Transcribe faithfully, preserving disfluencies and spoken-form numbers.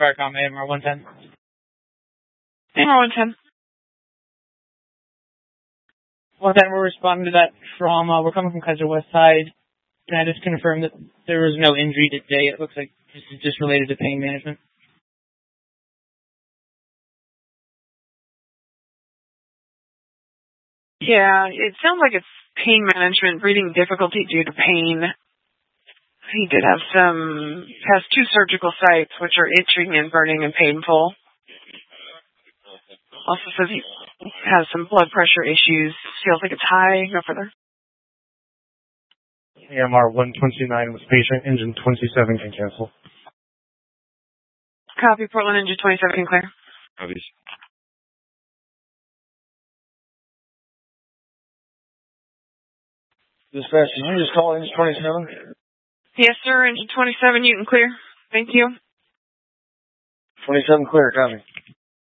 Firecom, A M R one ten. A M R one ten. one ten, we're responding to that trauma. We're coming from Kaiser West Side. Can I just confirm that there was no injury today? It looks like this is just related to pain management. Yeah, it sounds like it's pain management, breathing difficulty due to pain. He did have some, has two surgical sites which are itching and burning and painful. Also says he has some blood pressure issues, feels like it's high. No further. A M R one twenty-nine with patient, engine twenty-seven can cancel. Copy, Portland, engine twenty-seven can clear. Copies. Dispatch, can you just call engine twenty-seven? Yes, sir, engine twenty-seven, you can clear. Thank you. twenty-seven clear, copy.